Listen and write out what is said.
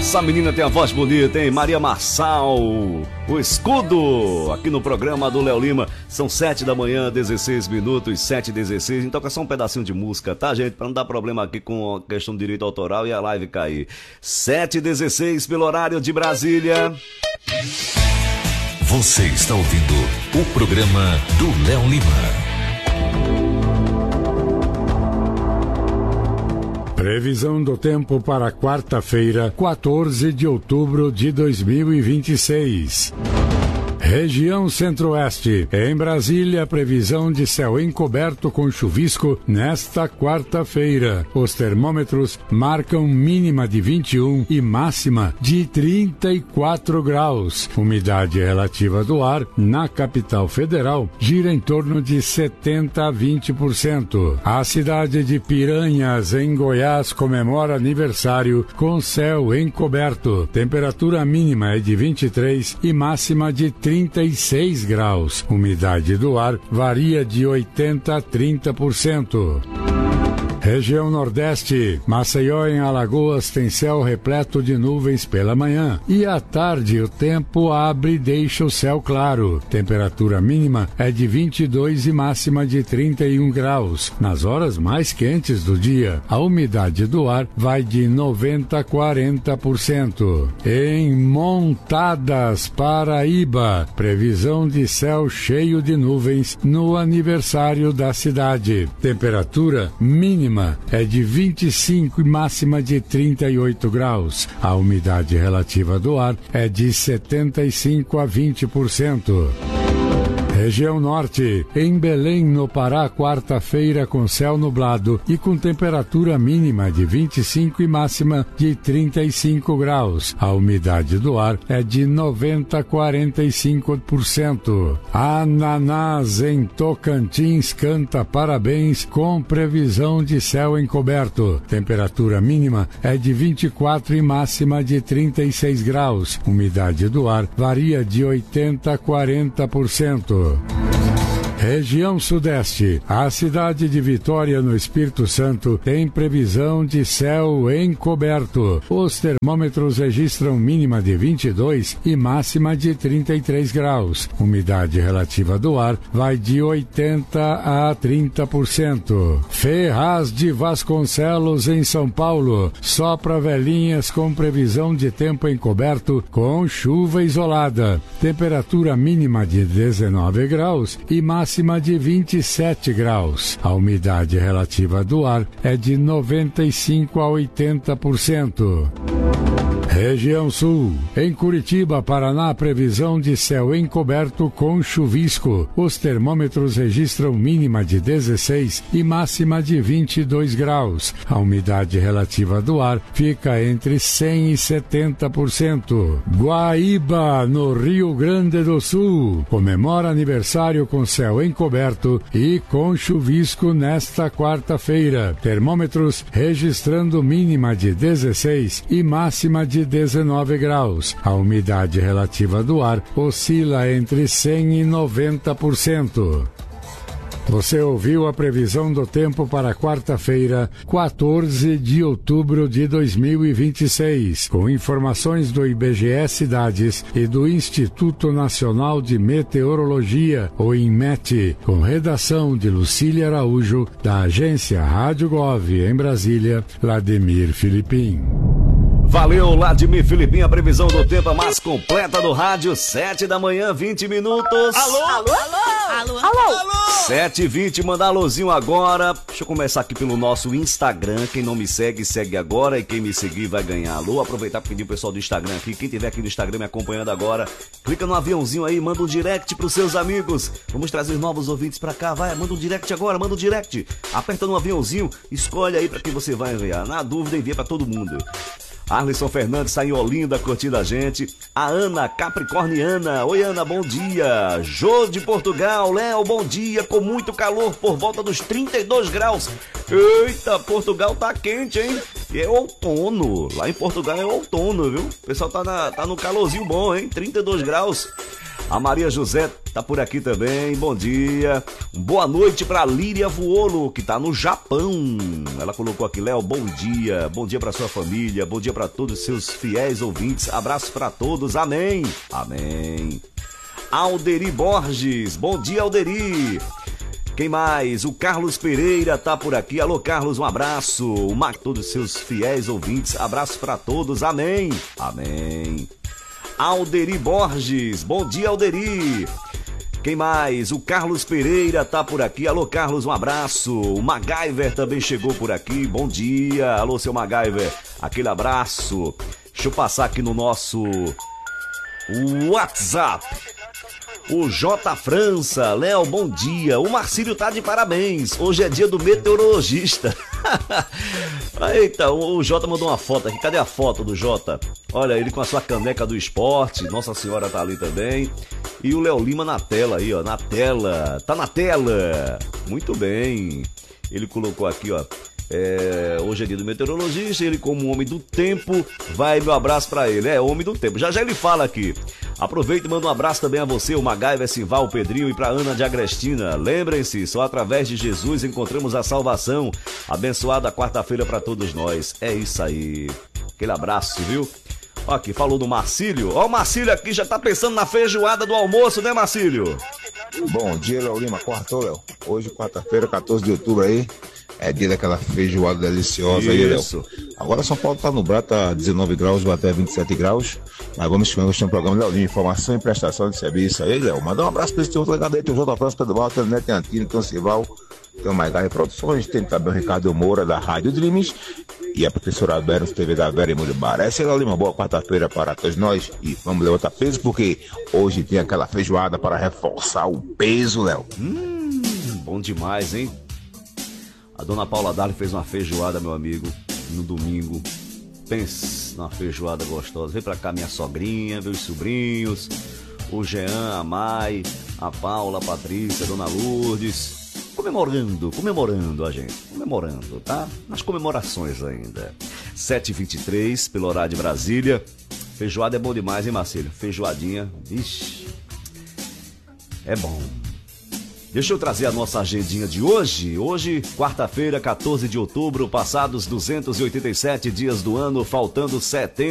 Essa menina tem a voz bonita, hein? Maria Marçal, o escudo, aqui no programa do Léo Lima. São 7 da manhã, 16 minutos, 7h16. Então toca só um pedacinho de música, tá, gente? Pra não dar problema aqui com a questão do direito autoral e a live cair. 7h16 pelo horário de Brasília. Você está ouvindo o programa do Léo Lima. Previsão do tempo para quarta-feira, 14 de outubro de 2026. Região Centro-Oeste. Em Brasília, previsão de céu encoberto com chuvisco nesta quarta-feira. Os termômetros marcam mínima de 21 e máxima de 34 graus. Umidade relativa do ar na capital federal gira em torno de 70 a 20%. A cidade de Piranhas, em Goiás, comemora aniversário com céu encoberto. Temperatura mínima é de 23 e máxima de 36 graus. Umidade do ar varia de 80 a 30%. Região Nordeste. Maceió, em Alagoas, tem céu repleto de nuvens pela manhã. E à tarde o tempo abre e deixa o céu claro. Temperatura mínima é de 22 e máxima de 31 graus. Nas horas mais quentes do dia, a umidade do ar vai de 90 a 40%. Em Montadas, Paraíba, previsão de céu cheio de nuvens no aniversário da cidade. Temperatura mínima é de 25 e máxima de 38 graus. A umidade relativa do ar é de 75 a 20%. Região Norte. Em Belém, no Pará, quarta-feira com céu nublado e com temperatura mínima de 25 e máxima de 35 graus. A umidade do ar é de 90 a 45%. Ananás, em Tocantins, canta parabéns com previsão de céu encoberto. Temperatura mínima é de 24 e máxima de 36 graus. Umidade do ar varia de 80 a 40%. Região Sudeste. A cidade de Vitória, no Espírito Santo, tem previsão de céu encoberto. Os termômetros registram mínima de 22 e máxima de 33 graus. Umidade relativa do ar vai de 80 a 30%. Ferraz de Vasconcelos, em São Paulo, sopra velhinhas com previsão de tempo encoberto com chuva isolada. Temperatura mínima de 19 graus e máxima de 27 graus. A umidade relativa do ar é de 95 a 80%. Região Sul. Em Curitiba, Paraná, previsão de céu encoberto com chuvisco. Os termômetros registram mínima de 16 e máxima de 22 graus. A umidade relativa do ar fica entre 100 e 70%. Guaíba, no Rio Grande do Sul, comemora aniversário com céu encoberto e com chuvisco nesta quarta-feira. Termômetros registrando mínima de 16 e máxima de 19 graus. A umidade relativa do ar oscila entre 100 e 90%. Você ouviu a previsão do tempo para quarta-feira, 14 de outubro de 2026, com informações do IBGE Cidades e do Instituto Nacional de Meteorologia, o INMET, com redação de Lucília Araújo, da agência Rádio Gov, em Brasília, Vladimir Filipim. Valeu, Vladimir Filipim, a previsão do tempo mais completa do rádio, 7 da manhã, 20 minutos. Alô? Alô? Alô? Alô? 7h20, mandar alôzinho agora. Deixa eu começar aqui pelo nosso Instagram. Quem não me segue, segue agora. E quem me seguir vai ganhar alô. Aproveitar para pedir o pessoal do Instagram aqui. Quem tiver aqui no Instagram me acompanhando agora, clica no aviãozinho aí, manda um direct pros seus amigos. Vamos trazer novos ouvintes pra cá, vai. Manda um direct agora, manda um direct. Aperta no aviãozinho, escolhe aí pra quem você vai enviar. Na dúvida, envia pra todo mundo. Arlisson Fernandes está em Olinda curtindo a gente. A Ana Capricorniana. Oi, Ana, bom dia. Jô de Portugal. Léo, bom dia. Com muito calor, por volta dos 32 graus. Eita, Portugal tá quente, hein? E é outono, lá em Portugal é outono, viu? O pessoal tá no calorzinho bom, hein? 32 graus. A Maria José tá por aqui também, bom dia. Boa noite pra Líria Vuolo, que tá no Japão. Ela colocou aqui, Léo, bom dia pra sua família, bom dia pra todos os seus fiéis ouvintes, abraço pra todos, amém, amém. Alderi Borges, bom dia, Alderi. Quem mais? O Carlos Pereira tá por aqui. Alô, Carlos, um abraço. Todos os seus fiéis ouvintes, abraço pra todos, amém, amém. Alderi Borges, bom dia, Alderi. Quem mais? O Carlos Pereira tá por aqui. Alô, Carlos, um abraço. O MacGyver também chegou por aqui. Bom dia. Alô, seu MacGyver. Aquele abraço. Deixa eu passar aqui no nosso WhatsApp. O J França, Léo, bom dia. O Marcílio tá de parabéns. Hoje é dia do meteorologista. Eita, o Jota mandou uma foto aqui. Cadê a foto do Jota? Olha, ele com a sua caneca do esporte. Nossa Senhora tá ali também. E o Léo Lima na tela aí, ó. Na tela. Tá na tela. Muito bem. Ele colocou aqui, ó. Hoje é dia do meteorologista. Ele, como homem do tempo, vai meu abraço pra ele. É, homem do tempo. Já ele fala aqui. Aproveita e manda um abraço também a você, o MacGyver, Simval, o Pedrinho, e pra Ana de Agrestina. Lembrem-se, só através de Jesus encontramos a salvação. Abençoada quarta-feira pra todos nós. É isso aí. Aquele abraço, viu? Ó, aqui, falou do Marcílio. Ó, o Marcílio aqui já tá pensando na feijoada do almoço, né, Marcílio? Bom dia, Léo Lima. Quartou, Léo. Hoje, quarta-feira, 14 de outubro aí. É dia daquela feijoada deliciosa aí, Léo. Agora São Paulo tá nublado, tá 19 graus, vai até 27 graus. Mas vamos esperar no programa, Léo Lima, informação e prestação de serviço aí, Léo. Manda um abraço pra esse outro ligado aí, tem o J. França, Pedro Val, tem o Neto Antino, tem o Cival, tem o MacGyver Produções, tem também o Ricardo Moura, da Rádio Dreams, e a professora Vera, TV da Vera e Mulibar. Essa é, Léo Lima, boa quarta-feira para todos nós. E vamos levantar peso, porque hoje tem aquela feijoada para reforçar o peso, Léo. Bom demais, hein? A dona Paula Dali fez uma feijoada, meu amigo, no domingo. Pense numa feijoada gostosa. Vem pra cá minha sogrinha, meus sobrinhos, o Jean, a Mai, a Paula, a Patrícia, a dona Lourdes. Comemorando a gente. Comemorando, tá? Nas comemorações ainda. 7h23, pelo horário de Brasília. Feijoada é bom demais, hein, Marcelo? Feijoadinha, ixi, é bom. Deixa eu trazer a nossa agendinha de hoje. Hoje, quarta-feira, 14 de outubro, passados 287 dias do ano, faltando 70.